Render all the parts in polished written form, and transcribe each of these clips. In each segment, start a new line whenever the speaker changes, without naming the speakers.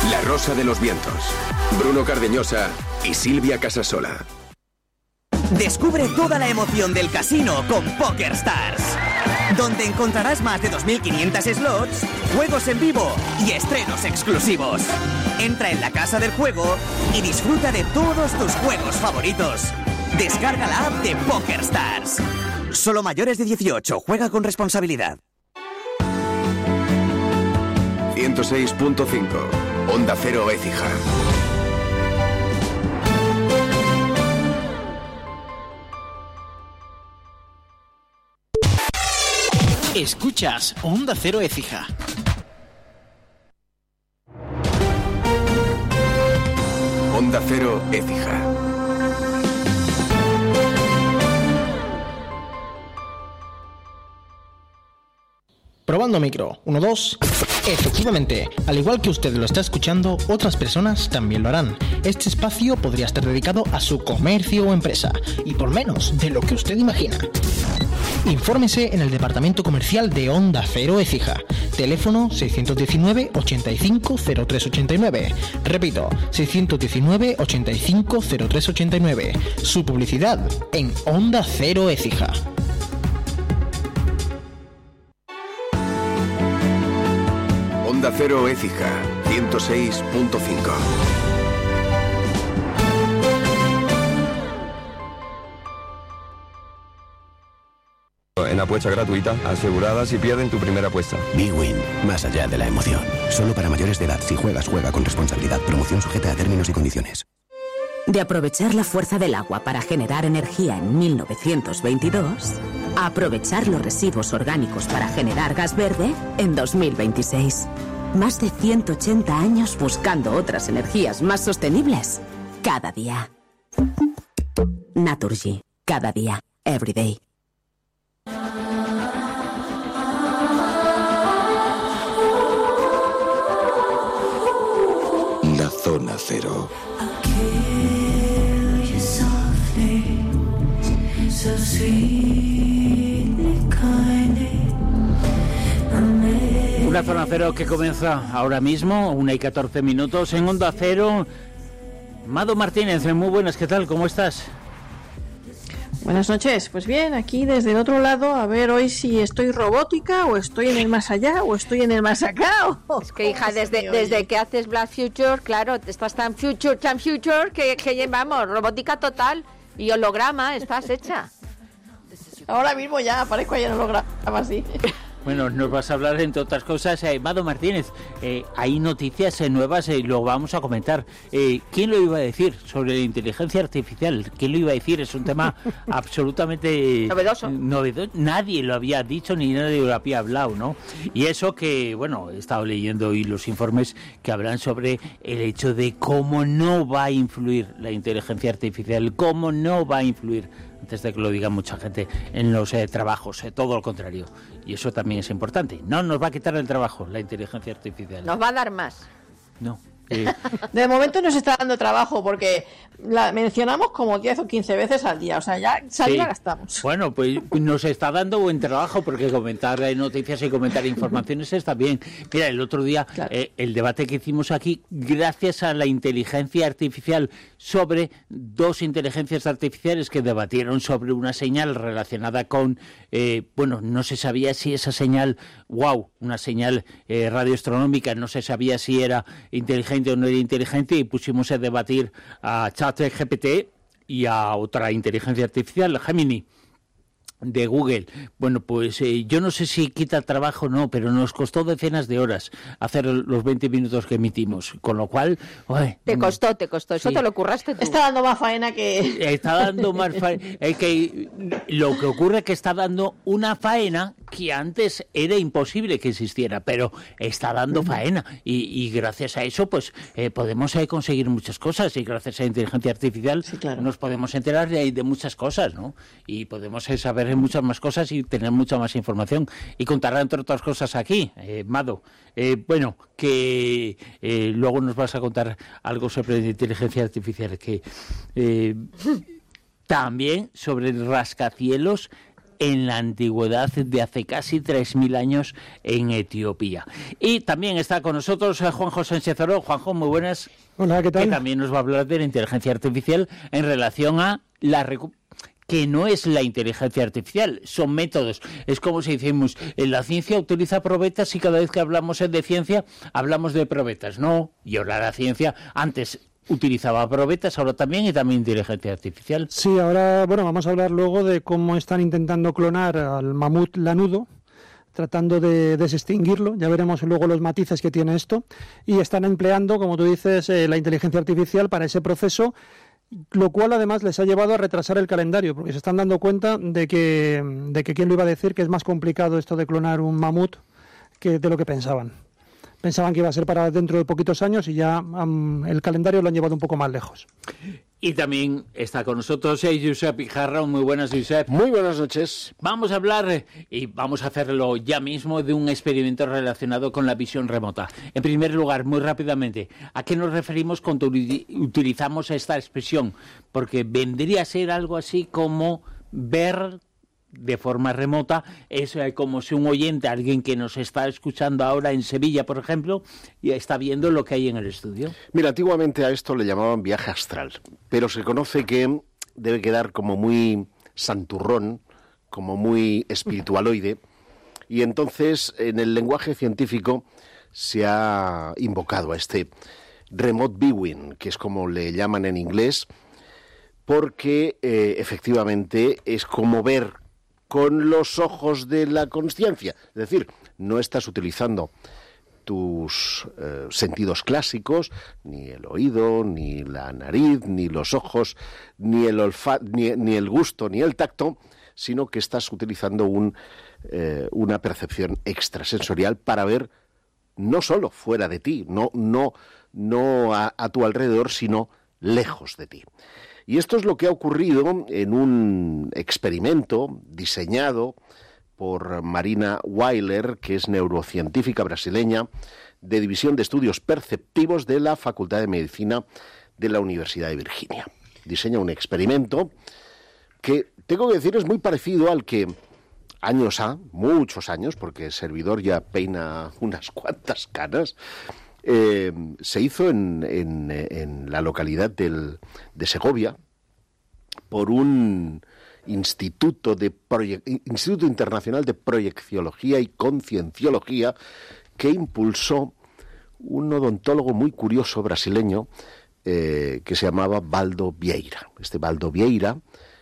La Rosa de los Vientos, Bruno Cardeñosa y Silvia Casasola.
Descubre toda la emoción del casino con PokerStars, donde encontrarás más de 2.500 slots, juegos en vivo y estrenos exclusivos. Entra en la casa del juego y disfruta de todos tus juegos favoritos. Descarga la app de PokerStars. Solo mayores de 18. Juega con responsabilidad.
106.5 Onda Cero Écija.
Escuchas Onda Cero Écija.
Onda Cero Écija.
Probando micro. 1, 2. Efectivamente, al igual que usted lo está escuchando, otras personas también lo harán. Este espacio podría estar dedicado a su comercio o empresa, y por menos de lo que usted imagina. Infórmese en el departamento comercial de Onda Cero Écija. Teléfono 619 85 0389. Repito, 619 85 0389. Su publicidad en Onda Cero Écija.
Onda Cero Écija, 106.5.
En apuesta gratuita, asegurada si pierden tu primera apuesta.
Bwin, más allá de la emoción. Solo para mayores de edad. Si juegas, juega con responsabilidad. Promoción sujeta a términos y condiciones.
De aprovechar la fuerza del agua para generar energía en 1922, a aprovechar los residuos orgánicos para generar gas verde en 2026. Más de 180 años buscando otras energías más sostenibles. Cada día. Naturgy. Cada día. Every day.
La Zona Cero.
Una Zona Cero que comienza ahora mismo, 1:14 en Onda Cero. Mado Martínez, muy buenas, ¿qué tal? ¿Cómo estás?
Buenas noches, pues bien, aquí desde el otro lado, a ver hoy si estoy robótica o estoy en el más allá o estoy en el más acá.
Es que hija, desde que haces Black Future, claro, estás tan future, que vamos, robótica total y holograma, estás hecha.
Ahora mismo ya aparezco ahí en holograma así.
Bueno, nos vas a hablar, entre otras cosas, Mado Martínez, hay noticias nuevas y lo vamos a comentar. ¿Quién lo iba a decir sobre la inteligencia artificial? ¿Quién lo iba a decir? Es un tema absolutamente
novedoso.
Nadie lo había dicho ni nadie lo había hablado, ¿no? Y eso que, bueno, he estado leyendo hoy los informes que hablan sobre el hecho de cómo no va a influir la inteligencia artificial, cómo no va a influir, antes de que lo diga mucha gente, en los trabajos, todo lo contrario. Y eso también es importante. No nos va a quitar el trabajo la inteligencia artificial.
Nos va a dar más.
No.
De momento nos está dando trabajo porque la mencionamos como 10 o 15 veces al día, o sea, ya saliva gastamos.
Bueno, pues nos está dando buen trabajo porque comentar noticias y comentar informaciones está bien. Mira, el otro día, claro, el debate que hicimos aquí, gracias a la inteligencia artificial, sobre dos inteligencias artificiales que debatieron sobre una señal relacionada con, bueno, no se sabía si esa señal, una señal radioastronómica, no se sabía si era inteligente o no era inteligente, y pusimos a debatir a ChatGPT y a otra inteligencia artificial, Gemini, de Google. Bueno, pues yo no sé si quita trabajo o no, pero nos costó decenas de horas hacer los 20 minutos que emitimos, con lo cual...
Te costó, eso sí. Te lo curraste tú.
Está dando más faena que...
Está dando más faena. Lo que ocurre es que está dando una faena que antes era imposible que existiera, pero está dando faena, y gracias a eso pues podemos conseguir muchas cosas, y gracias a la inteligencia artificial, sí, claro, nos podemos enterar de muchas cosas, ¿no? Y podemos saber muchas más cosas y tener mucha más información y contar, entre otras cosas, aquí, Mado. Bueno, que luego nos vas a contar algo sobre la inteligencia artificial, que también sobre el rascacielos en la antigüedad de hace casi 3.000 años en Etiopía. Y también está con nosotros Juanjo Sánchez-Oro. Juanjo, muy buenas.
Hola, ¿qué tal?
Que también nos va a hablar de la inteligencia artificial en relación a que no es la inteligencia artificial, son métodos. Es como si decimos, la ciencia utiliza probetas y cada vez que hablamos de ciencia, hablamos de probetas. No, y ahora la ciencia antes utilizaba probetas, ahora también, y también inteligencia artificial.
Sí, ahora, vamos a hablar luego de cómo están intentando clonar al mamut lanudo, tratando de desextinguirlo. Ya veremos luego los matices que tiene esto. Y están empleando, como tú dices, la inteligencia artificial para ese proceso, lo cual además les ha llevado a retrasar el calendario, porque se están dando cuenta de que quién lo iba a decir, que es más complicado esto de clonar un mamut que de lo que pensaban. Pensaban que iba a ser para dentro de poquitos años y ya el calendario lo han llevado un poco más lejos.
Y también está con nosotros Josep Ijarra. Muy buenas, Josep.
Muy buenas noches.
Vamos a hablar, y vamos a hacerlo ya mismo, de un experimento relacionado con la visión remota. En primer lugar, muy rápidamente, ¿a qué nos referimos cuando utilizamos esta expresión? Porque vendría a ser algo así como ver de forma remota. Es como si un oyente, alguien que nos está escuchando ahora en Sevilla, por ejemplo, y está viendo lo que hay en el estudio.
Mira, antiguamente a esto le llamaban viaje astral, pero se conoce que debe quedar como muy santurrón, como muy espiritualoide, y entonces en el lenguaje científico se ha invocado a este remote viewing, que es como le llaman en inglés, porque efectivamente es como ver con los ojos de la consciencia. Es decir, no estás utilizando tus sentidos clásicos, ni el oído, ni la nariz, ni los ojos, ni el olfato, ni el gusto, ni el tacto, sino que estás utilizando una percepción extrasensorial para ver no solo fuera de ti, no a tu alrededor, sino lejos de ti. Y esto es lo que ha ocurrido en un experimento diseñado por Marina Weiler, que es neurocientífica brasileña de División de Estudios Perceptivos de la Facultad de Medicina de la Universidad de Virginia. Diseña un experimento que, tengo que decir, es muy parecido al que muchos años, porque el servidor ya peina unas cuantas canas, se hizo en la localidad de Segovia por un Instituto Internacional de Proyecciología y Concienciología que impulsó un odontólogo muy curioso brasileño que se llamaba Valdo Vieira. Este Valdo Vieira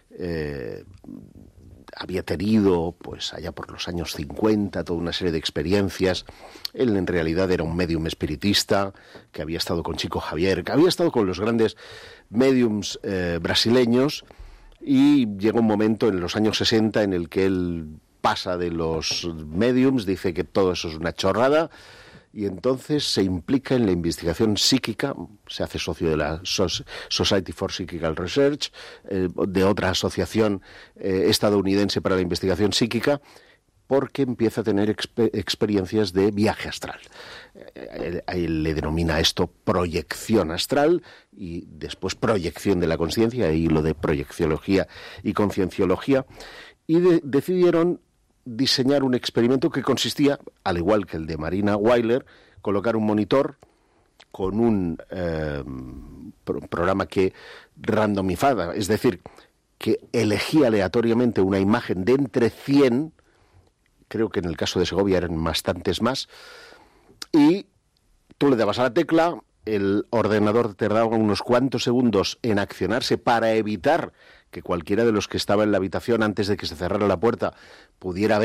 había tenido, pues allá por los años 50, toda una serie de experiencias. Él en realidad era un médium espiritista, que había estado con Chico Xavier, que había estado con los grandes médiums brasileños, y llega un momento en los años 60 en el que él pasa de los médiums, dice que todo eso es una chorrada, y entonces se implica en la investigación psíquica, se hace socio de la Society for Psychical Research, de otra asociación estadounidense para la investigación psíquica, porque empieza a tener experiencias de viaje astral. Él le denomina esto proyección astral y después proyección de la consciencia, y lo de proyecciología y concienciología, y decidieron diseñar un experimento que consistía, al igual que el de Marina Weiler, colocar un monitor con un programa que randomizaba, es decir, que elegía aleatoriamente una imagen de entre 100, creo que en el caso de Segovia eran bastantes más, y tú le dabas a la tecla, el ordenador tardaba unos cuantos segundos en accionarse para evitar que cualquiera de los que estaba en la habitación, antes de que se cerrara la puerta, pudiera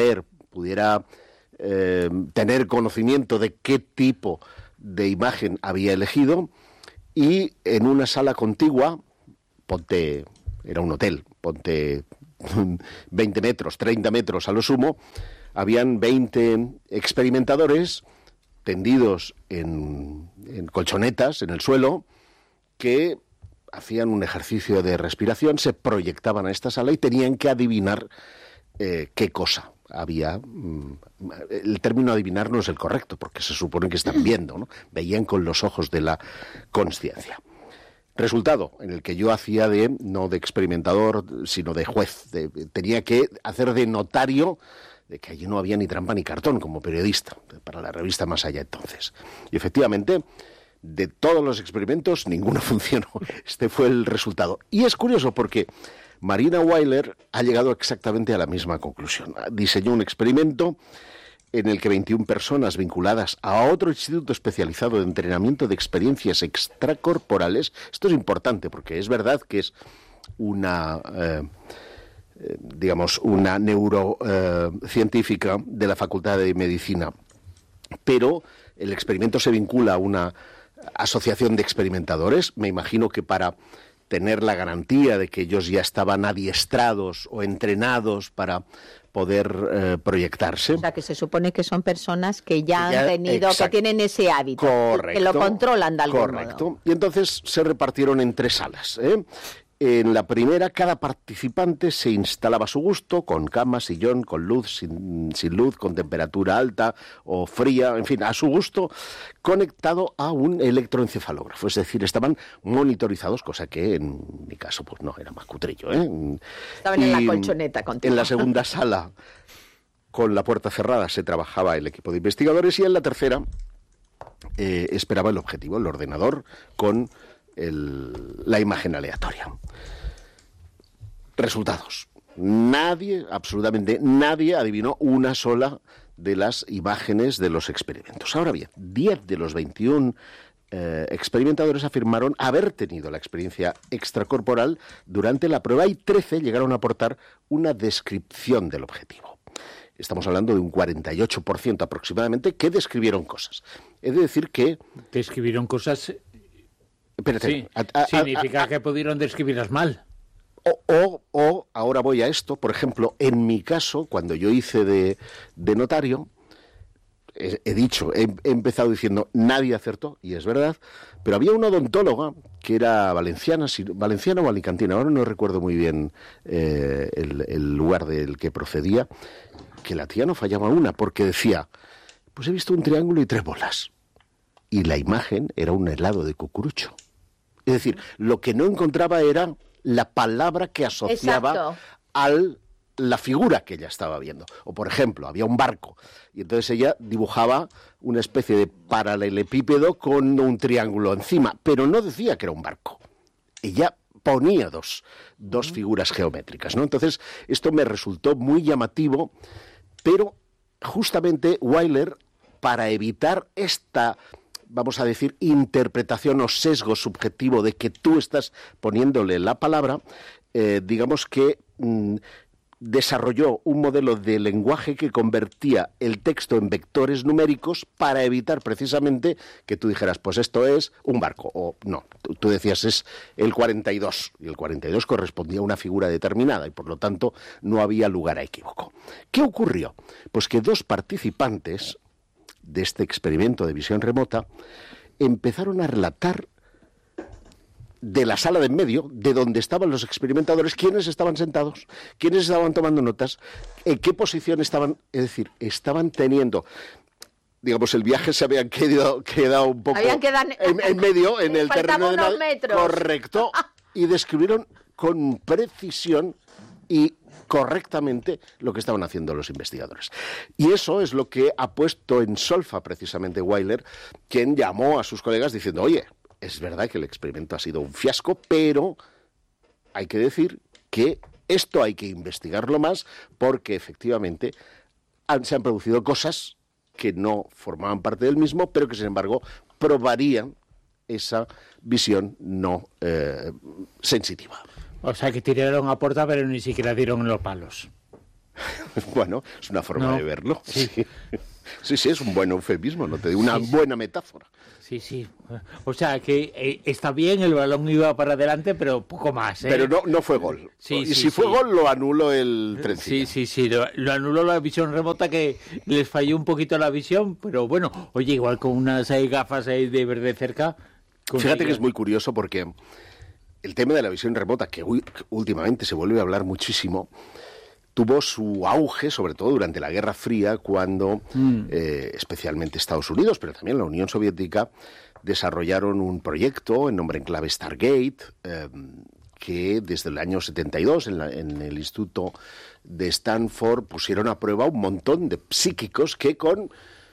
tener conocimiento de qué tipo de imagen había elegido, y en una sala contigua, era un hotel, 20 metros, 30 metros a lo sumo, habían 20 experimentadores tendidos en colchonetas en el suelo, que hacían un ejercicio de respiración, se proyectaban a esta sala y tenían que adivinar qué cosa había. El término adivinar no es el correcto, porque se supone que están viendo, ¿no? Veían con los ojos de la consciencia. Resultado, en el que yo hacía no de experimentador, sino de juez. Tenía que hacer de notario de que allí no había ni trampa ni cartón como periodista, para la revista Más Allá entonces. Y efectivamente, de todos los experimentos, ninguno funcionó. Este fue el resultado. Y es curioso porque Marina Weiler ha llegado exactamente a la misma conclusión. Diseñó un experimento en el que 21 personas vinculadas a otro instituto especializado de entrenamiento de experiencias extracorporales, esto es importante porque es verdad que es una neurocientífica de la Facultad de Medicina, pero el experimento se vincula a una asociación de experimentadores, me imagino que para tener la garantía de que ellos ya estaban adiestrados o entrenados para poder proyectarse.
O sea, que se supone que son personas que ya han tenido, que tienen ese hábito, que lo controlan de algún modo.
Y entonces se repartieron en 3 salas, En la primera, cada participante se instalaba a su gusto, con cama, sillón, con luz, sin luz, con temperatura alta o fría, en fin, a su gusto, conectado a un electroencefalógrafo. Es decir, estaban monitorizados, cosa que en mi caso pues no, era más cutrillo.
Estaban en la colchoneta contigo.
En la segunda sala, con la puerta cerrada, se trabajaba el equipo de investigadores, y en la tercera esperaba el objetivo, el ordenador, con la imagen aleatoria. Resultados. Nadie, absolutamente nadie, adivinó una sola de las imágenes de los experimentos. Ahora bien, 10 de los 21 experimentadores afirmaron haber tenido la experiencia extracorporal durante la prueba y 13 llegaron a aportar una descripción del objetivo. Estamos hablando de un 48% aproximadamente que describieron cosas. Es decir que...
Describieron cosas...
Espérate,
sí, significa que pudieron describirlas mal.
O ahora voy a esto, por ejemplo, en mi caso, cuando yo hice de notario, he empezado diciendo nadie acertó, y es verdad, pero había una odontóloga que era valenciana o alicantina, ahora no recuerdo muy bien el lugar del que procedía, que la tía no fallaba una, porque decía, pues he visto un triángulo y 3 bolas, y la imagen era un helado de cucurucho. Es decir, lo que no encontraba era la palabra que asociaba a la figura que ella estaba viendo. O, por ejemplo, había un barco, y entonces ella dibujaba una especie de paralelepípedo con un triángulo encima, pero no decía que era un barco. Ella ponía dos figuras geométricas, ¿no? Entonces, esto me resultó muy llamativo, pero justamente Weiler, para evitar esta... vamos a decir, interpretación o sesgo subjetivo de que tú estás poniéndole la palabra, digamos que desarrolló un modelo de lenguaje que convertía el texto en vectores numéricos para evitar precisamente que tú dijeras, pues esto es un barco, o no, tú decías es el 42, y el 42 correspondía a una figura determinada, y por lo tanto no había lugar a equívoco. ¿Qué ocurrió? Pues que 2 participantes de este experimento de visión remota empezaron a relatar de la sala de en medio, de donde estaban los experimentadores, quiénes estaban sentados, quiénes estaban tomando notas, en qué posición estaban, es decir, estaban teniendo, digamos, el viaje se habían quedado un poco en medio, en el terreno de nadie, correcto, y describieron con precisión y correctamente lo que estaban haciendo los investigadores. Y eso es lo que ha puesto en solfa precisamente Weiler, quien llamó a sus colegas diciendo, oye, es verdad que el experimento ha sido un fiasco, pero hay que decir que esto hay que investigarlo más porque efectivamente se han producido cosas que no formaban parte del mismo, pero que sin embargo probarían esa visión no sensitiva.
O sea, que tiraron a puerta, pero ni siquiera dieron los palos.
Bueno, es una forma de verlo. Sí. Sí, es un buen eufemismo, no te digo, una buena metáfora.
Sí. O sea, que está bien, el balón iba para adelante, pero poco más, ¿eh?
Pero no fue gol. Si fue gol, lo anuló el trencito.
Sí, lo anuló la visión remota, que les falló un poquito la visión, pero bueno, oye, igual con unas gafas de ver de cerca...
Fíjate que es muy curioso porque... el tema de la visión remota, que últimamente se vuelve a hablar muchísimo, tuvo su auge, sobre todo durante la Guerra Fría, cuando especialmente Estados Unidos, pero también la Unión Soviética, desarrollaron un proyecto en nombre en clave Stargate, que desde el año 72 en el Instituto de Stanford pusieron a prueba un montón de psíquicos que con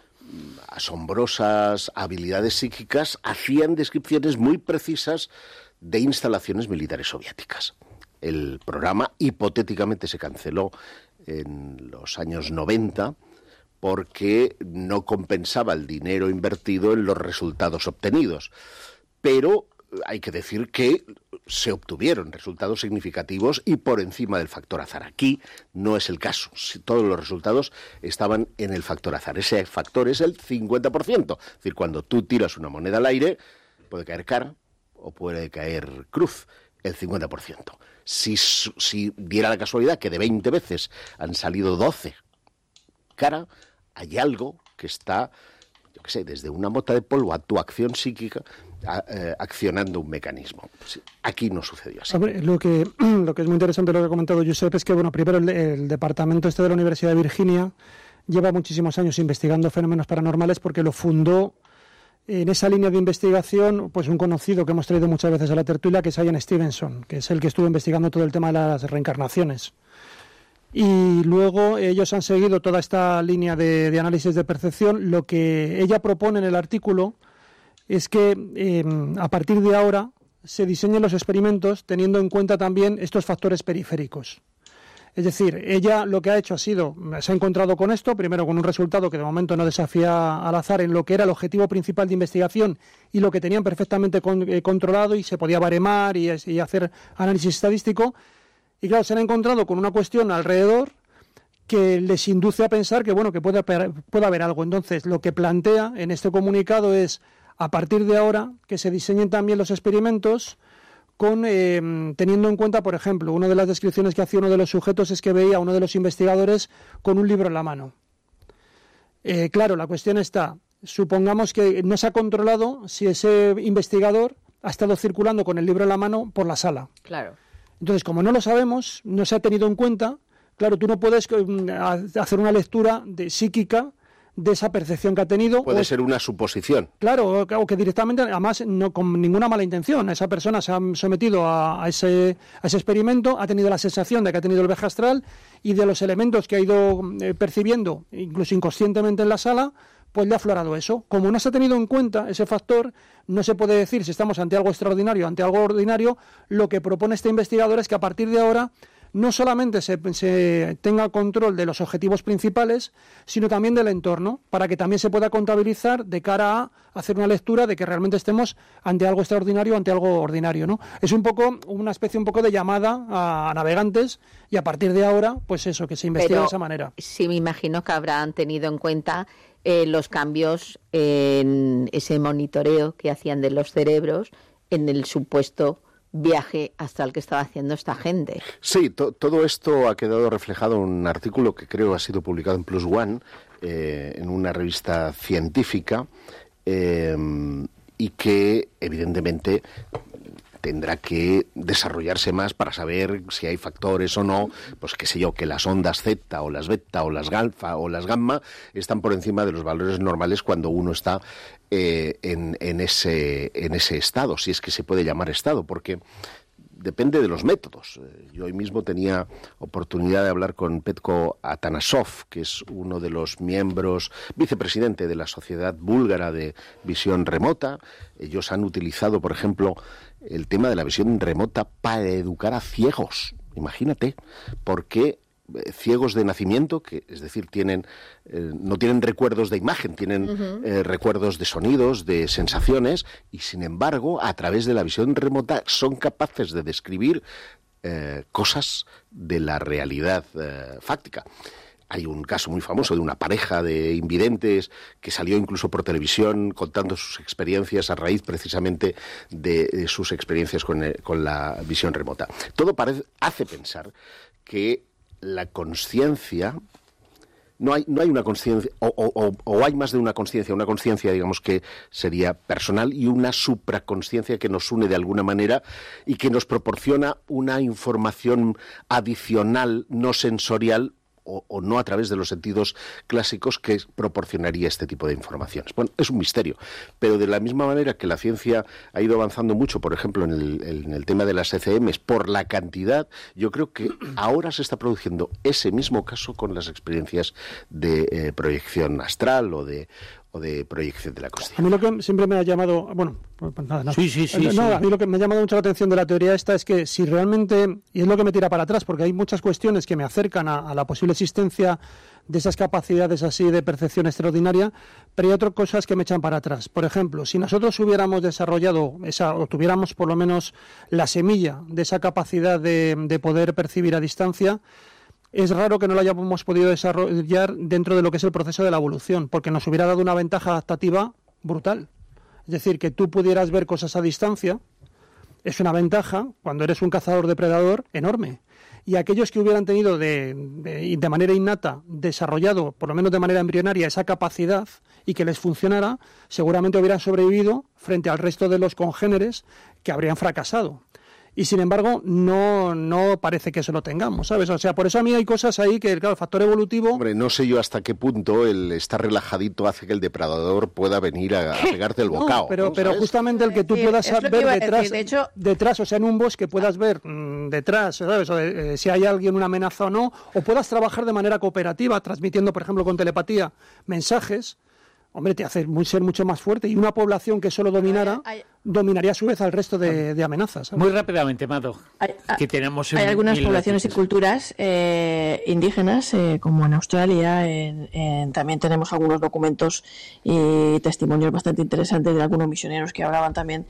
asombrosas habilidades psíquicas hacían descripciones muy precisas de instalaciones militares soviéticas. El programa hipotéticamente se canceló en los años 90 porque no compensaba el dinero invertido en los resultados obtenidos. Pero hay que decir que se obtuvieron resultados significativos y por encima del factor azar. Aquí no es el caso. Todos los resultados estaban en el factor azar. Ese factor es el 50%. Es decir, cuando tú tiras una moneda al aire, puede caer cara o puede caer cruz. El 50%. Si diera la casualidad que de 20 veces han salido 12 cara, hay algo que está, yo qué sé, desde una mota de polvo a tu acción psíquica, accionando un mecanismo. Aquí no sucedió así.
Hombre, lo que es muy interesante lo que ha comentado Josep es que, bueno, primero el departamento de la Universidad de Virginia lleva muchísimos años investigando fenómenos paranormales porque lo fundó en esa línea de investigación, pues un conocido que hemos traído muchas veces a la tertulia, que es Ian Stevenson, que es el que estuvo investigando todo el tema de las reencarnaciones. Y luego ellos han seguido toda esta línea de análisis de percepción. Lo que ella propone en el artículo es que a partir de ahora se diseñen los experimentos teniendo en cuenta también estos factores periféricos. Es decir, ella lo que ha hecho se ha encontrado con esto, primero con un resultado que de momento no desafía al azar en lo que era el objetivo principal de investigación y lo que tenían perfectamente controlado y se podía baremar y hacer análisis estadístico. Y claro, se han encontrado con una cuestión alrededor que les induce a pensar que, bueno, que puede haber algo. Entonces, lo que plantea en este comunicado es, a partir de ahora, que se diseñen también los experimentos teniendo en cuenta, por ejemplo, una de las descripciones que hacía uno de los sujetos es que veía a uno de los investigadores con un libro en la mano. Claro, la cuestión está, supongamos que no se ha controlado si ese investigador ha estado circulando con el libro en la mano por la sala.
Claro.
Entonces, como no lo sabemos, no se ha tenido en cuenta, claro, tú no puedes hacer una lectura psíquica de esa percepción que ha tenido.
Puede ser una suposición.
Claro, o que directamente, además, no con ninguna mala intención, esa persona se ha sometido a ese experimento, ha tenido la sensación de que ha tenido el viaje astral y de los elementos que ha ido percibiendo, incluso inconscientemente en la sala, pues le ha aflorado eso. Como no se ha tenido en cuenta ese factor, no se puede decir si estamos ante algo extraordinario o ante algo ordinario. Lo que propone este investigador es que a partir de ahora no solamente se tenga control de los objetivos principales, sino también del entorno, para que también se pueda contabilizar de cara a hacer una lectura de que realmente estemos ante algo extraordinario o ante algo ordinario, ¿no? Es una especie de llamada a navegantes y a partir de ahora, pues eso, que se investigue de esa manera.
Sí, me imagino que habrán tenido en cuenta los cambios en ese monitoreo que hacían de los cerebros en el supuesto viaje astral que estaba haciendo esta gente.
Sí, todo esto ha quedado reflejado en un artículo que creo ha sido publicado en Plus One, en una revista científica, y que evidentemente tendrá que desarrollarse más para saber si hay factores o no, pues qué sé yo, que las ondas Z o las beta o las alfa o las gamma están por encima de los valores normales cuando uno está en ese estado, si es que se puede llamar estado, porque depende de los métodos. Yo hoy mismo tenía oportunidad de hablar con Petko Atanasov, que es uno de los miembros, vicepresidente de la Sociedad Búlgara de Visión Remota. Ellos han utilizado, por ejemplo, el tema de la visión remota para educar a ciegos. Imagínate, porque ciegos de nacimiento, que es decir, no tienen recuerdos de imagen, tienen recuerdos de sonidos, de sensaciones, y sin embargo, a través de la visión remota son capaces de describir cosas de la realidad fáctica. Hay un caso muy famoso de una pareja de invidentes que salió incluso por televisión contando sus experiencias a raíz precisamente de sus experiencias con la visión remota. Todo hace pensar que la consciencia, no hay una consciencia, o hay más de una conciencia, digamos, que sería personal, y una supraconsciencia que nos une de alguna manera y que nos proporciona una información adicional no sensorial o no a través de los sentidos clásicos que proporcionaría este tipo de informaciones. Bueno, es un misterio, pero de la misma manera que la ciencia ha ido avanzando mucho, por ejemplo, en el tema de las ECMs, por la cantidad, yo creo que ahora se está produciendo ese mismo caso con las experiencias de proyección astral o de proyección de la consciencia.
A mí lo que siempre me ha llamado, bueno, pues nada.
Sí.
A mí lo que me ha llamado mucho la atención de la teoría esta es que si realmente, y es lo que me tira para atrás, porque hay muchas cuestiones que me acercan a la posible existencia de esas capacidades así de percepción extraordinaria, pero hay otras cosas que me echan para atrás. Por ejemplo, si nosotros hubiéramos desarrollado o tuviéramos por lo menos la semilla de esa capacidad de poder percibir a distancia, es raro que no lo hayamos podido desarrollar dentro de lo que es el proceso de la evolución, porque nos hubiera dado una ventaja adaptativa brutal. Es decir, que tú pudieras ver cosas a distancia es una ventaja cuando eres un cazador-depredador enorme. Y aquellos que hubieran tenido de manera innata desarrollado, por lo menos de manera embrionaria, esa capacidad y que les funcionara, seguramente hubieran sobrevivido frente al resto de los congéneres que habrían fracasado. Y sin embargo, no parece que eso lo tengamos, ¿sabes? O sea, por eso a mí hay cosas ahí que, claro, el factor evolutivo...
Hombre, no sé yo hasta qué punto el estar relajadito hace que el depredador pueda venir a pegarte el bocado.
No, pero justamente el que tú puedas ver detrás, o sea, en un bosque puedas ver detrás, ¿sabes? O si hay alguien, una amenaza o no, o puedas trabajar de manera cooperativa, transmitiendo, por ejemplo, con telepatía, mensajes... Hombre, te hace ser mucho más fuerte. Y una población que solo dominaría a su vez al resto de amenazas, ¿sabes?
Muy rápidamente, Mato, que tenemos...
Hay algunas poblaciones y culturas indígenas, como en Australia, también tenemos algunos documentos y testimonios bastante interesantes de algunos misioneros que hablaban también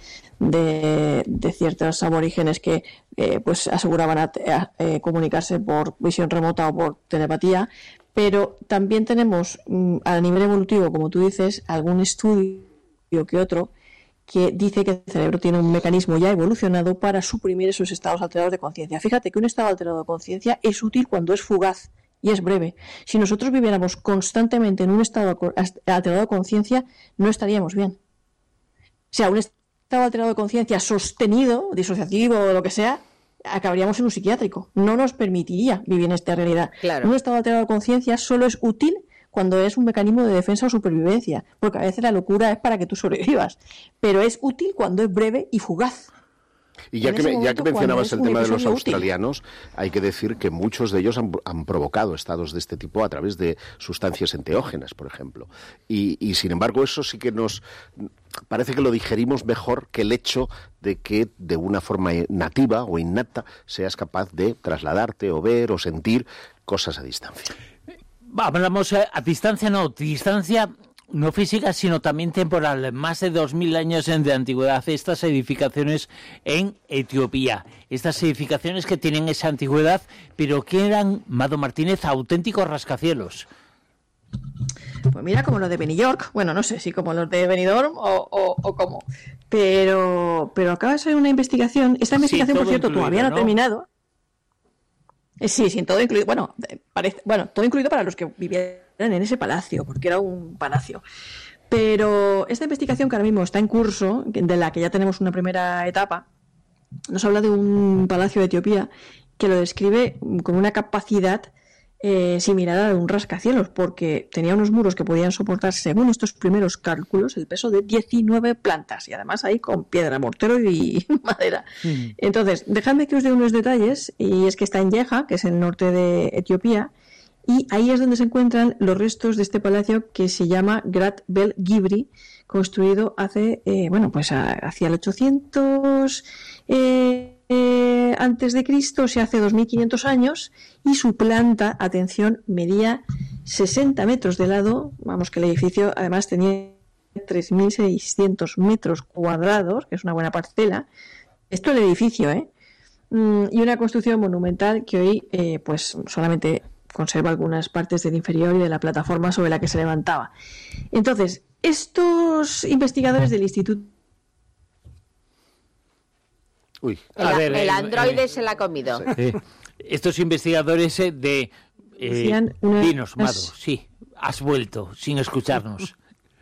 de ciertos aborígenes que pues aseguraban comunicarse por visión remota o por telepatía. Pero también tenemos, a nivel evolutivo, como tú dices, algún estudio que otro que dice que el cerebro tiene un mecanismo ya evolucionado para suprimir esos estados alterados de conciencia. Fíjate que un estado alterado de conciencia es útil cuando es fugaz y es breve. Si nosotros viviéramos constantemente en un estado alterado de conciencia, no estaríamos bien. O sea, un estado alterado de conciencia sostenido, disociativo o lo que sea, acabaríamos en un psiquiátrico. No nos permitiría vivir en esta realidad.
Claro.
Un estado alterado de conciencia solo es útil cuando es un mecanismo de defensa o supervivencia, porque a veces la locura es para que tú sobrevivas, pero es útil cuando es breve y fugaz.
Y ya que mencionabas el tema de los australianos, hay que decir que muchos de ellos han provocado estados de este tipo a través de sustancias enteógenas, por ejemplo. Y sin embargo, eso sí que nos parece que lo digerimos mejor que el hecho de que de una forma nativa o innata seas capaz de trasladarte o ver o sentir cosas a distancia.
Hablamos a distancia, no física, sino también temporal. Más de 2.000 años de antigüedad estas edificaciones en Etiopía. Estas edificaciones que tienen esa antigüedad, pero que eran, Mado Martínez, auténticos rascacielos.
Pues mira, como los de Benidorm. Bueno, no sé si como los de Benidorm o cómo. Pero acaba de salir una investigación. Esta investigación, por cierto, todavía no ha terminado. Sí, sin todo incluido. Bueno, todo incluido para los que vivían en ese palacio, porque era un palacio. Pero esta investigación que ahora mismo está en curso, de la que ya tenemos una primera etapa, nos habla de un palacio de Etiopía que lo describe con una capacidad similar a la de un rascacielos, porque tenía unos muros que podían soportar, según estos primeros cálculos, el peso de 19 plantas, y además ahí con piedra, mortero y madera. Entonces, dejadme que os dé unos detalles, y es que está en Yeha, que es el norte de Etiopía, y ahí es donde se encuentran los restos de este palacio que se llama Grat Bel Gibri, construido hace, hacia el 800 antes de Cristo, o sea, hace 2.500 años, y su planta, atención, medía 60 metros de lado. Vamos, que el edificio además tenía 3.600 metros cuadrados, que es una buena parcela. Esto es el edificio, y una construcción monumental que hoy, pues solamente conserva algunas partes del inferior y de la plataforma sobre la que se levantaba. Entonces, estos investigadores del Instituto...
El androide se la ha comido.
Sí. Estos investigadores de... dinos, Mado, sí, has vuelto sin escucharnos.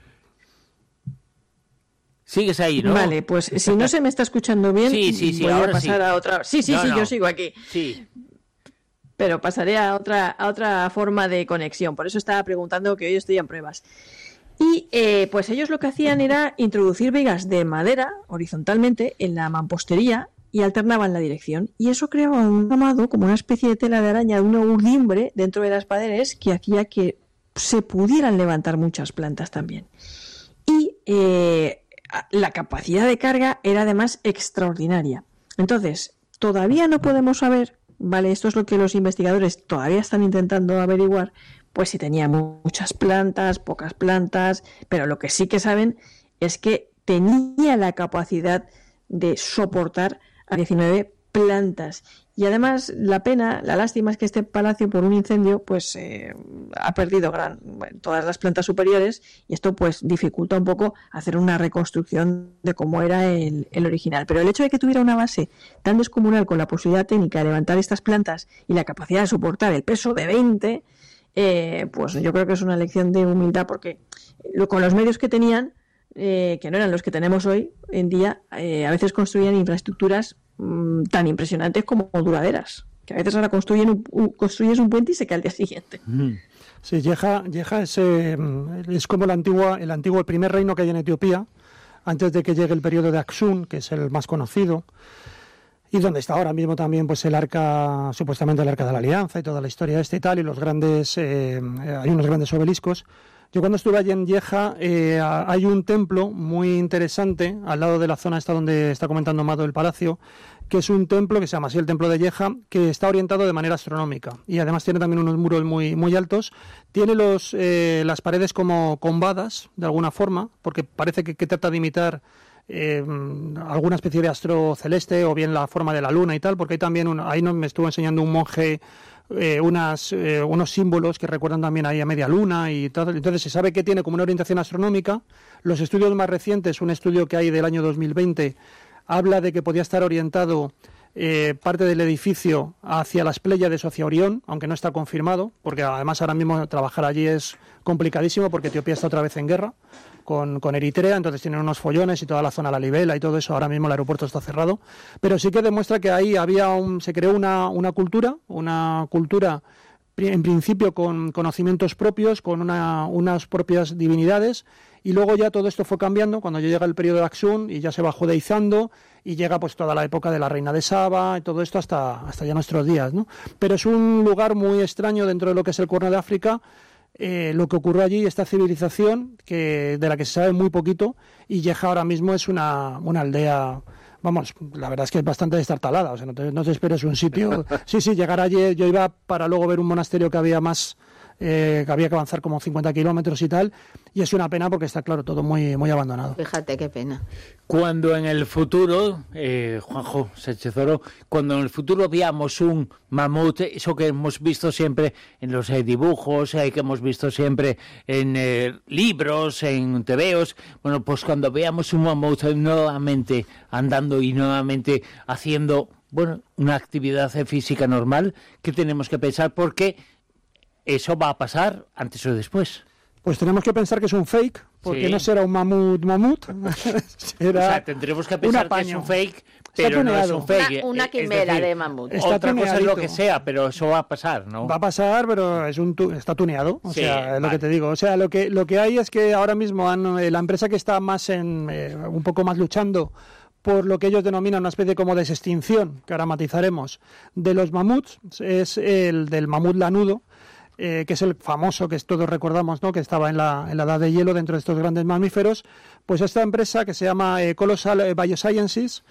Sigues ahí, ¿no?
Vale, pues si no se me está escuchando bien,
sí,
voy
ahora
a pasar a otra... Sí, yo sigo aquí.
Sí.
pero pasaré a otra forma de conexión. Por eso estaba preguntando, que hoy estoy en pruebas. Y pues ellos lo que hacían era introducir vigas de madera horizontalmente en la mampostería y alternaban la dirección. Y eso creaba un amado, como una especie de tela de araña, una urdimbre dentro de las paredes que hacía que se pudieran levantar muchas plantas también. Y la capacidad de carga era además extraordinaria. Entonces, todavía no podemos saber, ¿vale? Esto es lo que los investigadores todavía están intentando averiguar, pues si tenía muchas plantas, pocas plantas, pero lo que sí que saben es que tenía la capacidad de soportar a 19 plantas. Y además la lástima es que este palacio por un incendio pues ha perdido todas las plantas superiores, y esto pues dificulta un poco hacer una reconstrucción de cómo era el original. Pero el hecho de que tuviera una base tan descomunal, con la posibilidad técnica de levantar estas plantas y la capacidad de soportar el peso de 20, pues yo creo que es una lección de humildad, porque con los medios que tenían, que no eran los que tenemos hoy en día, a veces construían infraestructuras tan impresionantes como duraderas, que a veces ahora construyes un puente y se cae al día siguiente.
Sí, Yeha es como el primer reino que hay en Etiopía, antes de que llegue el periodo de Aksum, que es el más conocido, y donde está ahora mismo también pues supuestamente el arca de la alianza y toda la historia y tal, y hay unos grandes obeliscos. Yo cuando estuve allí en Yeha, hay un templo muy interesante al lado de la zona esta donde está comentando Mado el palacio, que es un templo que se llama así el templo de Yeha, que está orientado de manera astronómica, y además tiene también unos muros muy, muy altos. Tiene las paredes como combadas de alguna forma, porque parece que trata de imitar alguna especie de astro celeste, o bien la forma de la luna y tal, porque hay también ahí me estuvo enseñando un monje unos símbolos que recuerdan también ahí a media luna y todo. Entonces se sabe que tiene como una orientación astronómica. Los estudios más recientes, un estudio que hay del año 2020, habla de que podía estar orientado parte del edificio hacia las Pléyades o hacia Orión, aunque no está confirmado, porque además ahora mismo trabajar allí es complicadísimo, porque Etiopía está otra vez en guerra con Eritrea, entonces tienen unos follones y toda la zona La Libela y todo eso. Ahora mismo el aeropuerto está cerrado, pero sí que demuestra que ahí se creó una cultura en principio con conocimientos propios, con unas propias divinidades, y luego ya todo esto fue cambiando cuando ya llega el periodo de Aksum y ya se va judaizando, y llega pues toda la época de la reina de Saba y todo esto hasta ya nuestros días, ¿no? Pero es un lugar muy extraño dentro de lo que es el Cuerno de África. Lo que ocurrió allí, esta civilización de la que se sabe muy poquito, y Yeha ahora mismo es una aldea, vamos, la verdad es que es bastante destartalada, o sea, no te esperes un sitio. Sí, llegar allí, yo iba para luego ver un monasterio que había que había que avanzar como 50 kilómetros y tal, y es una pena porque está, claro, todo muy, muy abandonado.
Fíjate qué pena.
Cuando en el futuro, Juanjo Sánchez Oro, cuando en el futuro veamos un mamut, eso que hemos visto siempre en los dibujos, que hemos visto siempre en libros, en tebeos, bueno, pues cuando veamos un mamut nuevamente andando y nuevamente haciendo, bueno, una actividad física normal, ¿qué tenemos que pensar? Porque eso va a pasar antes o después.
Pues tenemos que pensar que es un fake, porque no será un mamut.
Será, o sea, tendremos que pensar que es un fake, pero no es un fake.
Una quimera de mamut.
Otra cosa es lo que sea, pero eso va a pasar, ¿no?
Va a pasar, pero está tuneado, o sea, es lo que te digo. O sea, lo que hay es que ahora mismo la empresa que está más un poco más luchando por lo que ellos denominan una especie como de extinción, que ahora matizaremos, de los mamuts, es el del mamut lanudo, que es el famoso que todos recordamos, ¿no?, que estaba en la edad de hielo dentro de estos grandes mamíferos. Pues esta empresa, que se llama Colossal Biosciences,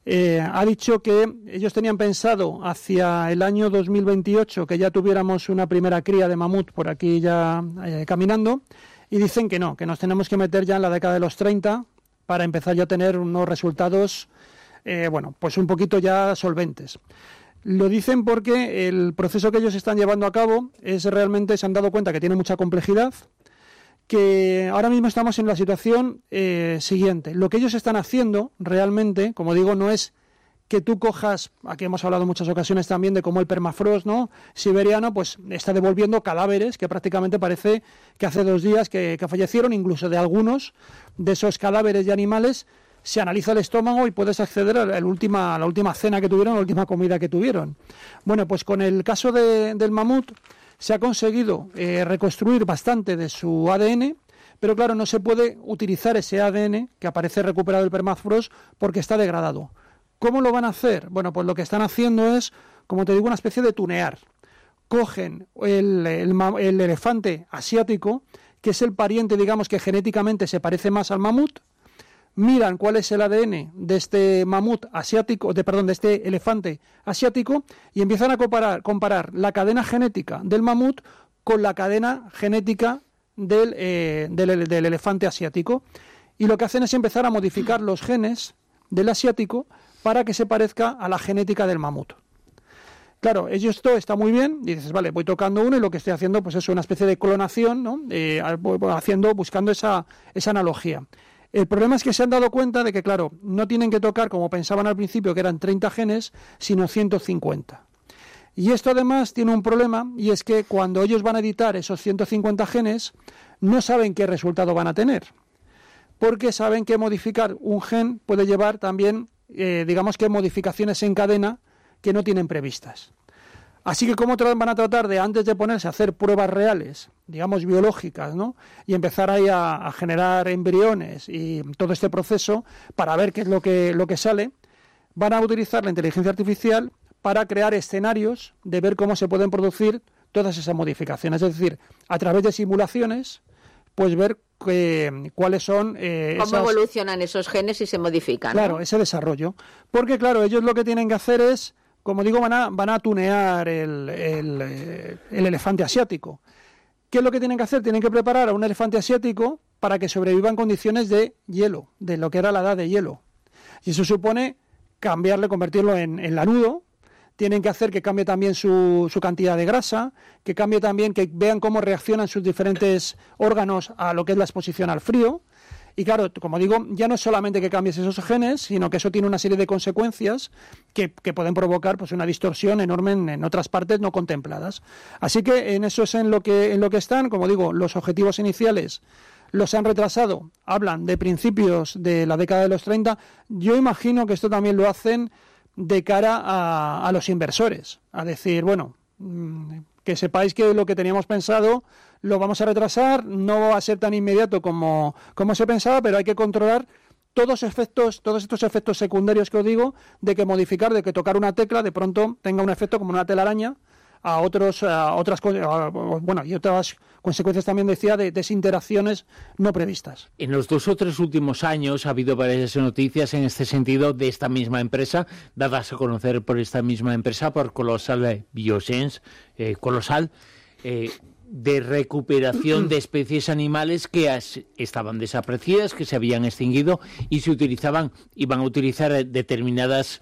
ha dicho que ellos tenían pensado hacia el año 2028 que ya tuviéramos una primera cría de mamut por aquí ya caminando, y dicen que no, que nos tenemos que meter ya en la década de los 30 para empezar ya a tener unos resultados, pues un poquito ya solventes. Lo dicen porque el proceso que ellos están llevando a cabo realmente se han dado cuenta que tiene mucha complejidad, que ahora mismo estamos en la situación siguiente. Lo que ellos están haciendo realmente, como digo, no es que tú cojas, aquí hemos hablado en muchas ocasiones también de cómo el permafrost, ¿no?, siberiano, pues está devolviendo cadáveres que prácticamente parece que hace 2 días que fallecieron, incluso de algunos de esos cadáveres de animales, se analiza el estómago y puedes acceder a la última cena que tuvieron, la última comida que tuvieron. Bueno, pues con el caso del mamut se ha conseguido reconstruir bastante de su ADN, pero claro, no se puede utilizar ese ADN que aparece recuperado del permafrost porque está degradado. ¿Cómo lo van a hacer? Bueno, pues lo que están haciendo es, como te digo, una especie de tunear. Cogen el elefante asiático, que es el pariente, digamos, que genéticamente se parece más al mamut, miran cuál es el ADN de este mamut asiático, de este elefante asiático, y empiezan a comparar la cadena genética del mamut con la cadena genética del elefante asiático. Y lo que hacen es empezar a modificar los genes del asiático para que se parezca a la genética del mamut. Claro, esto está muy bien, y dices, vale, voy tocando uno y lo que estoy haciendo pues es una especie de clonación, ¿no? Buscando esa analogía. El problema es que se han dado cuenta de que, claro, no tienen que tocar, como pensaban al principio, que eran 30 genes, sino 150. Y esto además tiene un problema, y es que cuando ellos van a editar esos 150 genes, no saben qué resultado van a tener, porque saben que modificar un gen puede llevar también, digamos que modificaciones en cadena que no tienen previstas. Así que cómo van a tratar de, antes de ponerse a hacer pruebas reales, digamos biológicas, ¿no? Y empezar ahí a generar embriones y todo este proceso para ver qué es lo que sale, van a utilizar la inteligencia artificial para crear escenarios de ver cómo se pueden producir todas esas modificaciones. Es decir, a través de simulaciones, pues ver cuáles son...
cómo evolucionan esos genes y se modifican.
Claro,
¿no?
Ese desarrollo. Porque, claro, ellos lo que tienen que hacer es, como digo, van a tunear el elefante asiático. ¿Qué es lo que tienen que hacer? Tienen que preparar a un elefante asiático para que sobreviva en condiciones de hielo, de lo que era la edad de hielo. Y eso supone convertirlo en lanudo. Tienen que hacer que cambie también su cantidad de grasa, que cambie también, que vean cómo reaccionan sus diferentes órganos a lo que es la exposición al frío. Y claro, como digo, ya no es solamente que cambies esos genes, sino que eso tiene una serie de consecuencias que pueden provocar pues una distorsión enorme en otras partes no contempladas. Así que en eso es en lo que están. Como digo, los objetivos iniciales los han retrasado. Hablan de principios de la década de los 30. Yo imagino que esto también lo hacen de cara a los inversores, a decir, bueno, que sepáis que lo que teníamos pensado lo vamos a retrasar, no va a ser tan inmediato como se pensaba, pero hay que controlar todos estos efectos secundarios que os digo, de que modificar, de que tocar una tecla de pronto tenga un efecto como una telaraña a otras cosas, bueno, y otras consecuencias también, decía, de desinteracciones no previstas.
En los 2 o 3 últimos años ha habido varias noticias en este sentido de esta misma empresa, dadas a conocer por esta misma empresa, por Colossal Bioscience, de recuperación de especies animales que estaban desaparecidas, que se habían extinguido y iban a utilizar determinados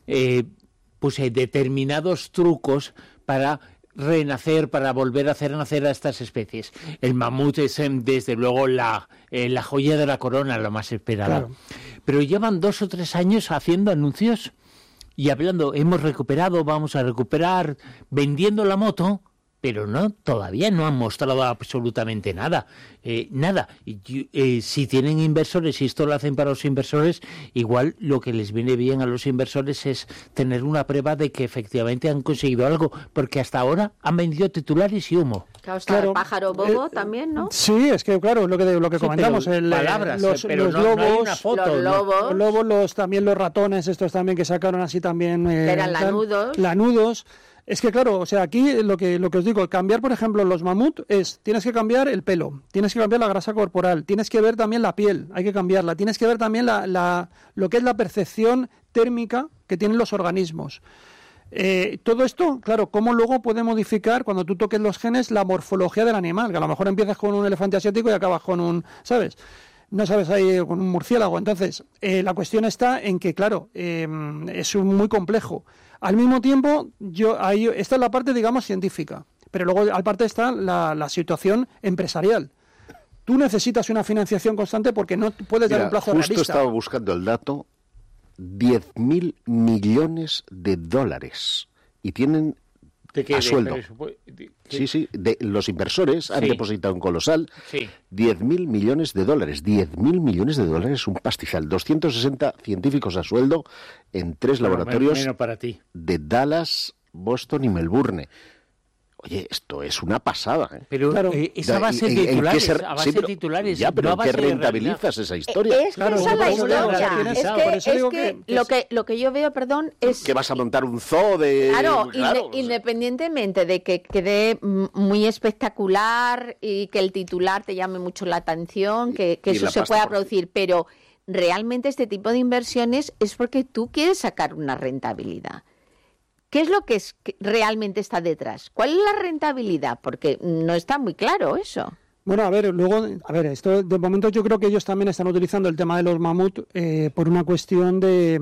trucos para renacer, para volver a hacer nacer a estas especies. El mamut es desde luego la joya de la corona, la más esperada. Claro. Pero llevan 2 o 3 años haciendo anuncios y hablando, hemos recuperado, vamos a recuperar, vendiendo la moto, pero todavía no han mostrado absolutamente nada. Si tienen inversores, si esto lo hacen para los inversores, igual lo que les viene bien a los inversores es tener una prueba de que efectivamente han conseguido algo, porque hasta ahora han vendido titulares y humo.
Claro, el pájaro bobo también, ¿no?
Sí, es que claro, lo que comentamos,
palabras,
los lobos, también los ratones, estos también que sacaron así también.
Eran
lanudos. Es que claro, o sea, aquí lo que os digo, cambiar, por ejemplo, los mamut tienes que cambiar el pelo, tienes que cambiar la grasa corporal, tienes que ver también la piel, hay que cambiarla, tienes que ver también lo que es la percepción térmica que tienen los organismos. Todo esto, claro, cómo luego puede modificar, cuando tú toques los genes, la morfología del animal, que a lo mejor empiezas con un elefante asiático y acabas con un, ¿sabes? No sabes ahí con un murciélago. Entonces, la cuestión está en que, claro, es muy complejo. Al mismo tiempo, esta es la parte, digamos, científica, pero luego aparte está la situación empresarial. Tú necesitas una financiación constante porque no puedes dar un plazo realista.
Justo estaba buscando el dato, 10.000 millones de dólares, y tienen a sueldo. Sí, los inversores han depositado un colosal, $10.000 millones. $10.000 millones es un pastizal. 260 científicos a sueldo en 3 laboratorios de Dallas, Boston y Melbourne. Oye, esto es una pasada, ¿eh?
Pero claro, esa base de titulares, titulares.
Ya, pero ¿en qué rentabilizas esa historia?
Es que esa es la historia. Lo que yo veo, es...
Que vas a montar un zoo de...
Claro, independientemente de que quede muy espectacular y que el titular te llame mucho la atención, que eso se pueda producir, pero realmente este tipo de inversiones es porque tú quieres sacar una rentabilidad. ¿Qué es lo que realmente está detrás? ¿Cuál es la rentabilidad? Porque no está muy claro eso.
Bueno, esto de momento yo creo que ellos también están utilizando el tema de los mamut por una cuestión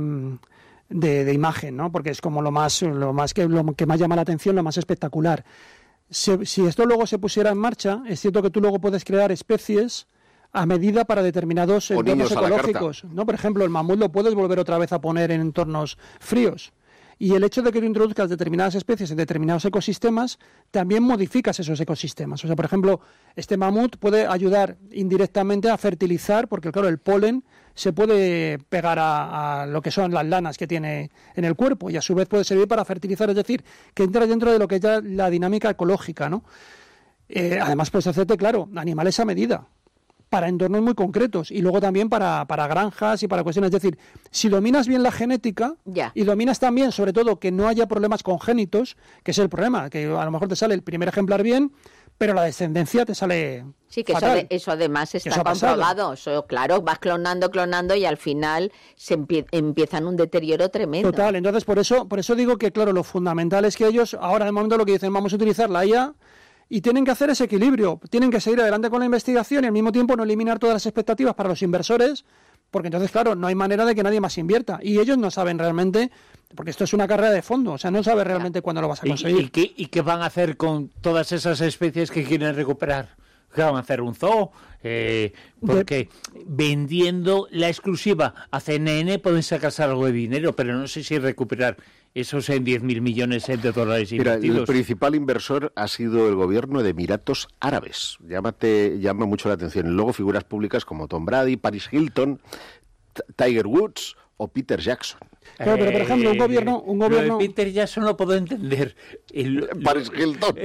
de imagen, ¿no? Porque es como lo que más llama la atención, lo más espectacular. Si esto luego se pusiera en marcha, es cierto que tú luego puedes crear especies a medida para determinados entornos ecológicos, ¿no? Por ejemplo, el mamut lo puedes volver otra vez a poner en entornos fríos. Y el hecho de que tú introduzcas determinadas especies en determinados ecosistemas, también modificas esos ecosistemas. O sea, por ejemplo, este mamut puede ayudar indirectamente a fertilizar, porque claro, el polen se puede pegar a lo que son las lanas que tiene en el cuerpo y a su vez puede servir para fertilizar, es decir, que entra dentro de lo que es ya la dinámica ecológica, ¿no? Además, puedes hacerte, claro, animales a medida, para entornos muy concretos y luego también para granjas y para cuestiones. Es decir, si dominas bien la genética y dominas también, sobre todo, que no haya problemas congénitos, que es el problema, que a lo mejor te sale el primer ejemplar bien, pero la descendencia te sale fatal.
Eso además está comprobado. Eso, claro, vas clonando y al final empiezan un deterioro tremendo.
Total, entonces por eso digo que, claro, lo fundamental es que ellos, ahora de momento lo que dicen, vamos a utilizar la IA, y tienen que hacer ese equilibrio, tienen que seguir adelante con la investigación y al mismo tiempo no eliminar todas las expectativas para los inversores, porque entonces, claro, no hay manera de que nadie más invierta. Y ellos no saben realmente, porque esto es una carrera de fondo, o sea, no sabes realmente cuándo lo vas a conseguir.
¿Y qué van a hacer con todas esas especies que quieren recuperar? ¿Qué van a hacer? ¿Un zoo? Porque vendiendo la exclusiva a CNN pueden sacarse algo de dinero, pero no sé si recuperar esos en $10.000 millones de dólares invertidos.
Mira, el principal inversor ha sido el gobierno de Emiratos Árabes. Llama mucho la atención. Y luego figuras públicas como Tom Brady, Paris Hilton, Tiger Woods o Peter Jackson.
Claro, pero por ejemplo, un gobierno...
Lo de Peter Jackson lo puedo entender.
Paris Hilton.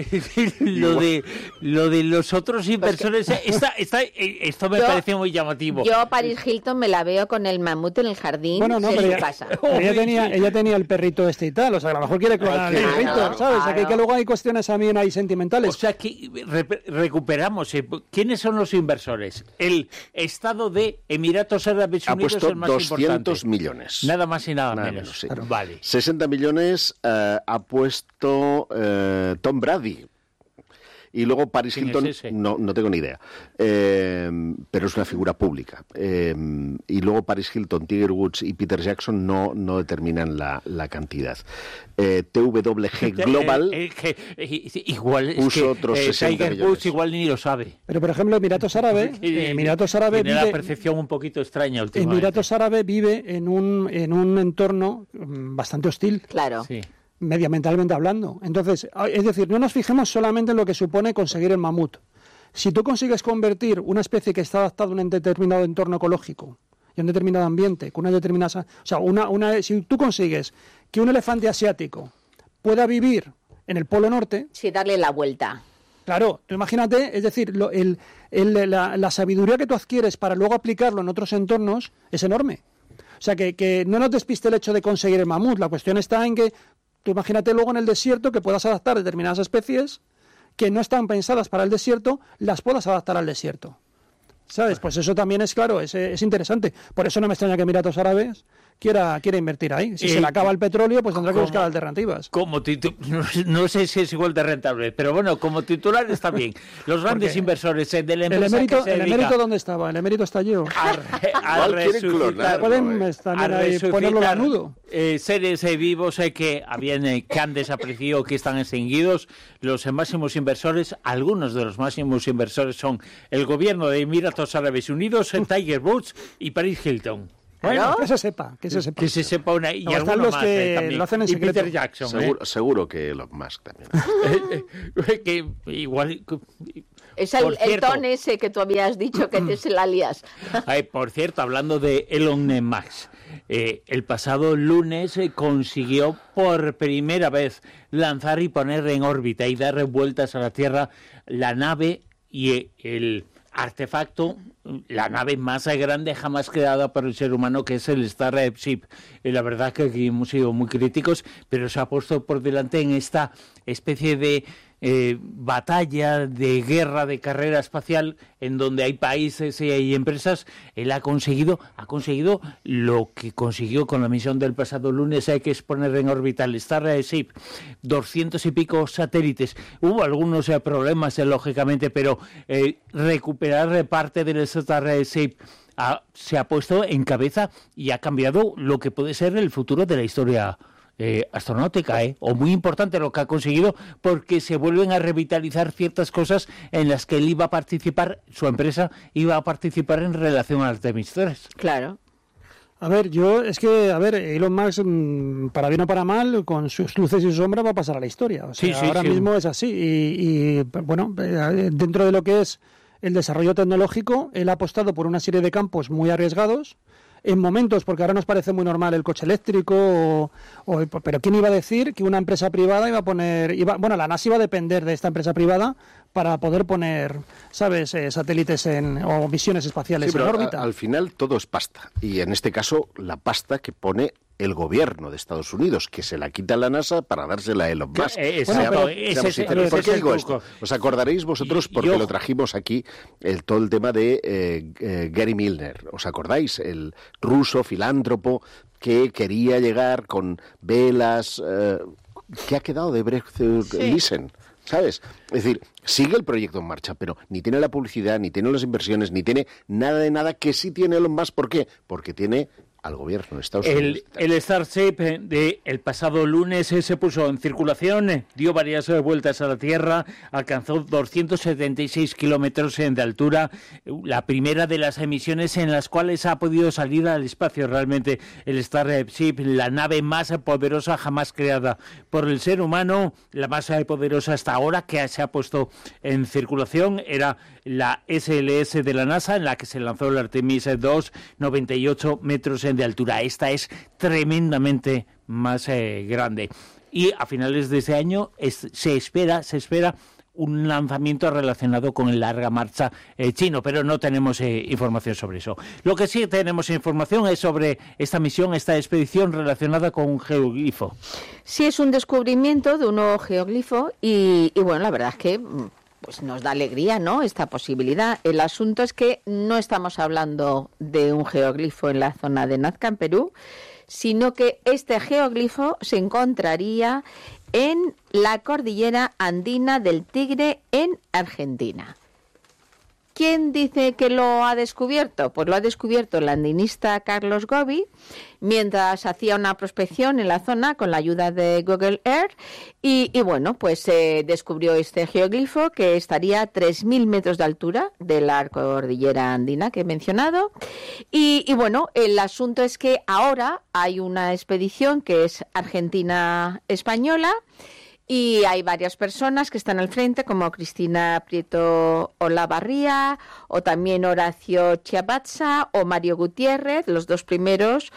Lo de los otros inversores, esto me parece muy llamativo.
Yo a Paris Hilton me la veo con el mamut en el jardín
en su
casa.
Ella tenía el perrito este y tal, o sea, a lo mejor quiere clonar el perrito, ¿sabes? Aquí que luego hay cuestiones también ahí sentimentales.
O sea, que recuperamos. ¿Quiénes son los inversores? El Estado de Emiratos Árabes Unidos es el más importante.
200 millones.
Nada más y nada menos.
Sí.
Claro. Vale.
60 millones ha puesto Tom Brady. Y luego Paris Hilton, no tengo ni idea, pero es una figura pública. Y luego Paris Hilton, Tiger Woods y Peter Jackson no determinan la cantidad. TWG Global
igual
puso otros 60
Tiger
millones.
Woods igual ni lo sabe.
Pero por ejemplo, Emiratos Árabes
tiene la percepción un poquito extraña últimamente.
Emiratos Árabes vive en un entorno bastante hostil.
Claro.
Sí.
Medioambientalmente hablando. Entonces, es decir, no nos fijemos solamente en lo que supone conseguir el mamut. Si tú consigues convertir una especie que está adaptada a un determinado entorno ecológico y a un determinado ambiente, con una determinada... O sea, si tú consigues que un elefante asiático pueda vivir en el Polo Norte...
Sí, darle la vuelta.
Claro, tú imagínate, es decir, la sabiduría que tú adquieres para luego aplicarlo en otros entornos es enorme. O sea, que no nos despiste el hecho de conseguir el mamut. La cuestión está en que tú imagínate luego en el desierto que puedas adaptar determinadas especies que no están pensadas para el desierto, las puedas adaptar al desierto. ¿Sabes? Pues eso también es claro, es interesante. Por eso no me extraña que Emiratos Árabes quiera invertir ahí. Si se le acaba el petróleo, pues tendrá que buscar alternativas.
No sé si es igual de rentable, pero bueno, como titular está bien. Los grandes inversores de la empresa
¿El emérito dónde estaba? ¿El emérito está allí? Pueden también ahí ponerlo lanudo.
Seres vivos que han desaparecido, que están extinguidos. Los máximos inversores, algunos de los máximos inversores son el gobierno de Emiratos Árabes Unidos, Tiger Woods y Paris Hilton.
Bueno, que se sepa. Que se
sepa una... Y
están los
más,
que
también.
lo hacen en secreto.
Peter Jackson.
Seguro que Elon Musk también.
Que igual...
Es el ton ese que tú habías dicho, que es el alias.
Por cierto, hablando de Elon Musk, el pasado lunes consiguió por primera vez lanzar y poner en órbita y dar vueltas a la Tierra la nave y el artefacto, la nave más grande jamás creada por el ser humano, que es el Starship. Y la verdad que aquí hemos sido muy críticos, pero se ha puesto por delante en esta especie de batalla, de guerra, de carrera espacial, en donde hay países y hay empresas. Él ha conseguido lo que consiguió con la misión del pasado lunes, hay que exponer en órbita el Starship, 200 y pico satélites. Hubo algunos problemas, lógicamente, pero recuperar parte del Starship se ha puesto en cabeza y ha cambiado lo que puede ser el futuro de la historia astronáutica, o muy importante lo que ha conseguido, porque se vuelven a revitalizar ciertas cosas en las que él iba a participar, su empresa iba a participar en relación a Artemis 3.
Claro.
A ver, Elon Musk, para bien o para mal, con sus luces y sus sombras va a pasar a la historia. O sea, ahora mismo es así. Y bueno, dentro de lo que es el desarrollo tecnológico, él ha apostado por una serie de campos muy arriesgados, en momentos, porque ahora nos parece muy normal el coche eléctrico, pero ¿quién iba a decir que una empresa privada iba a poner... la NASA iba a depender de esta empresa privada para poder poner, ¿sabes?, satélites o misiones espaciales en órbita.
Al final todo es pasta, y en este caso la pasta que pone el gobierno de Estados Unidos, que se la quita a la NASA para dársela a Elon Musk. ¿Por qué digo esto? Os acordaréis vosotros, porque lo trajimos aquí, todo el tema de Gary Milner. ¿Os acordáis? El ruso filántropo que quería llegar con velas... ¿Qué ha quedado de Breakthrough Listen? ¿Sabes? Es decir, sigue el proyecto en marcha, pero ni tiene la publicidad, ni tiene las inversiones, ni tiene nada de nada que sí tiene Elon Musk. ¿Por qué? Porque tiene al gobierno de Estados Unidos.
El Starship del pasado lunes se puso en circulación, dio varias vueltas a la Tierra, alcanzó 276 kilómetros de altura, la primera de las emisiones en las cuales ha podido salir al espacio. Realmente el Starship, la nave más poderosa jamás creada por el ser humano, la más poderosa hasta ahora que se ha puesto en circulación, era la SLS de la NASA, en la que se lanzó el Artemis 2, 98 metros de altura. Esta es tremendamente más grande. Y a finales de este año se espera un lanzamiento relacionado con el larga marcha chino, pero no tenemos información sobre eso. Lo que sí tenemos información es sobre esta misión, esta expedición relacionada con un geoglifo.
Sí, es un descubrimiento de un nuevo geoglifo y bueno, la verdad es que pues nos da alegría, ¿no?, esta posibilidad. El asunto es que no estamos hablando de un geoglifo en la zona de Nazca, en Perú, sino que este geoglifo se encontraría en la cordillera andina del Tigre, en Argentina. ¿Quién dice que lo ha descubierto? Pues lo ha descubierto el andinista Carlos Gobi, mientras hacía una prospección en la zona con la ayuda de Google Earth y bueno, pues descubrió este geoglifo que estaría a 3.000 metros de altura de la cordillera andina que he mencionado. Y bueno, el asunto es que ahora hay una expedición que es argentina-española, y hay varias personas que están al frente, como Cristina Prieto Olavarría, o también Horacio Chiapazza, o Mario Gutiérrez. Los dos primeros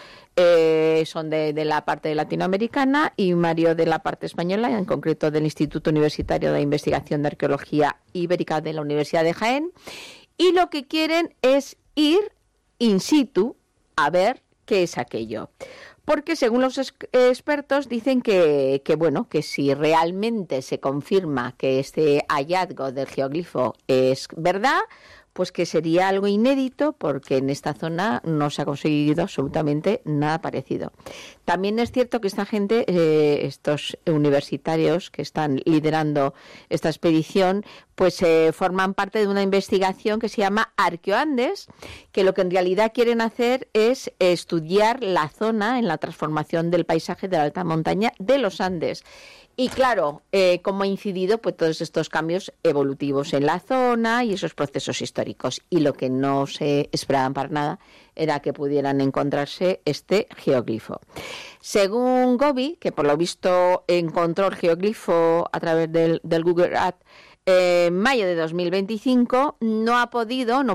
son de la parte latinoamericana y Mario de la parte española, en concreto del Instituto Universitario de Investigación de Arqueología Ibérica de la Universidad de Jaén. Y lo que quieren es ir in situ a ver qué es aquello. Porque según los expertos dicen que si realmente se confirma que este hallazgo del geoglifo es verdad, pues que sería algo inédito, porque en esta zona no se ha conseguido absolutamente nada parecido. También es cierto que esta gente, estos universitarios que están liderando esta expedición, pues forman parte de una investigación que se llama Arqueoandes, que lo que en realidad quieren hacer es estudiar la zona en la transformación del paisaje de la alta montaña de los Andes. Y claro, cómo ha incidido pues todos estos cambios evolutivos en la zona y esos procesos históricos. históricos, y lo que no se esperaban para nada era que pudieran encontrarse este geoglifo. Según Gobi, que por lo visto encontró el geoglifo a través del Google Earth, en mayo de 2025, no